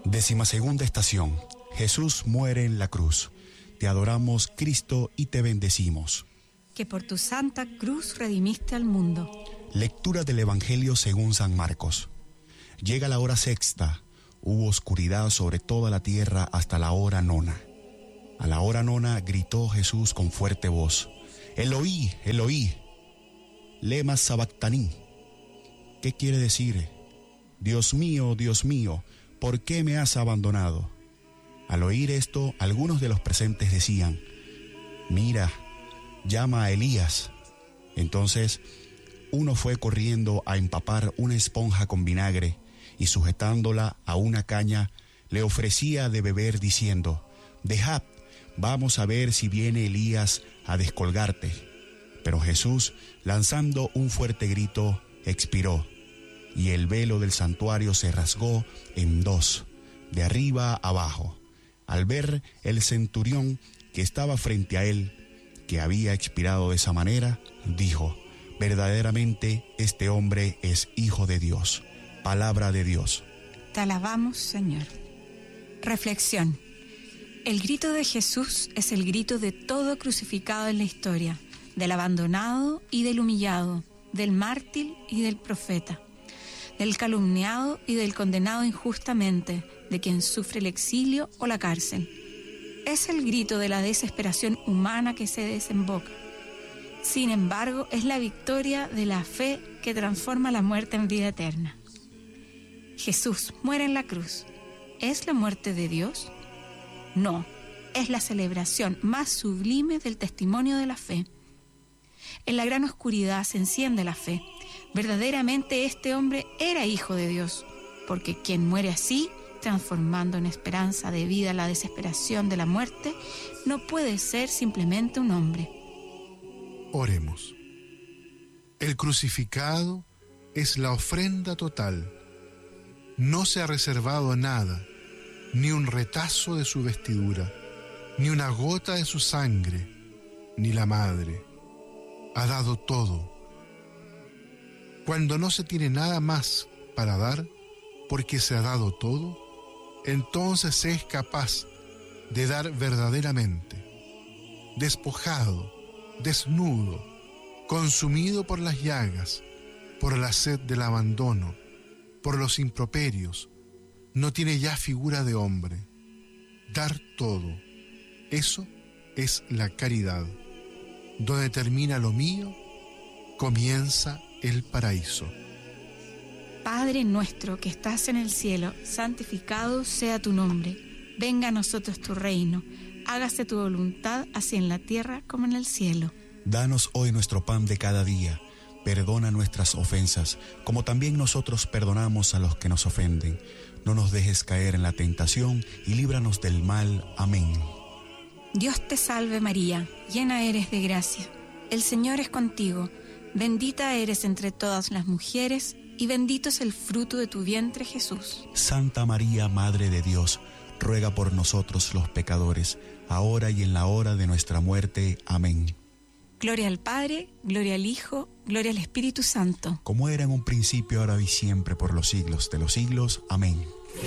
12ª estación. Jesús muere en la cruz. Te adoramos, Cristo, y te bendecimos. Que por tu santa cruz redimiste al mundo. Lectura del Evangelio según San Marcos. Llega la hora sexta. Hubo oscuridad sobre toda la tierra hasta la hora nona. A la hora nona gritó Jesús con fuerte voz: Eloí, Eloí, lema sabactaní. ¿Qué quiere decir? Dios mío, ¿por qué me has abandonado? Al oír esto, algunos de los presentes decían: Mira, llama a Elías. Entonces uno fue corriendo a empapar una esponja con vinagre y sujetándola a una caña le ofrecía de beber diciendo: Dejad, vamos a ver si viene Elías a descolgarte. Pero Jesús, lanzando un fuerte grito, expiró, y el velo del santuario se rasgó en dos, de arriba a abajo. Al ver el centurión que estaba frente a él, que había expirado de esa manera, dijo: verdaderamente este hombre es Hijo de Dios. Palabra de Dios. Te alabamos, Señor. Reflexión. El grito de Jesús es el grito de todo crucificado en la historia, del abandonado y del humillado, del mártir y del profeta, del calumniado y del condenado injustamente, de quien sufre el exilio o la cárcel. Es el grito de la desesperación humana que se desemboca. Sin embargo, es la victoria de la fe que transforma la muerte en vida eterna. Jesús muere en la cruz. ¿Es la muerte de Dios? No, es la celebración más sublime del testimonio de la fe. En la gran oscuridad se enciende la fe. Verdaderamente este hombre era Hijo de Dios, porque quien muere así, transformando en esperanza de vida la desesperación de la muerte, no puede ser simplemente un hombre. Oremos. El crucificado es la ofrenda total. No se ha reservado nada, ni un retazo de su vestidura, ni una gota de su sangre, ni la madre. Ha dado todo. Cuando no se tiene nada más para dar, porque se ha dado todo, entonces se es capaz de dar verdaderamente. Despojado, desnudo, consumido por las llagas, por la sed del abandono, por los improperios, no tiene ya figura de hombre. Dar todo, eso es la caridad. Donde termina lo mío, comienza el paraíso. Padre nuestro que estás en el cielo, santificado sea tu nombre. Venga a nosotros tu reino. Hágase tu voluntad, así en la tierra como en el cielo. Danos hoy nuestro pan de cada día. Perdona nuestras ofensas, como también nosotros perdonamos a los que nos ofenden. No nos dejes caer en la tentación y líbranos del mal. Amén. Dios te salve María, llena eres de gracia. El Señor es contigo. Bendita eres entre todas las mujeres, y bendito es el fruto de tu vientre, Jesús. Santa María, Madre de Dios, ruega por nosotros los pecadores, ahora y en la hora de nuestra muerte. Amén. Gloria al Padre, gloria al Hijo, gloria al Espíritu Santo. Como era en un principio, ahora y siempre, por los siglos de los siglos. Amén.